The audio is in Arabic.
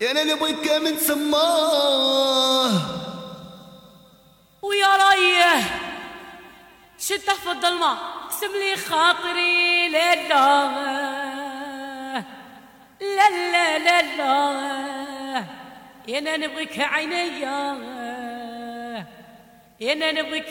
انا نبغيك من سماه ويا ريه شده في الظلمه سم لي خاطري لا لا لا لا لا لا يا انا نبغيك عينيا يا انا نبغيك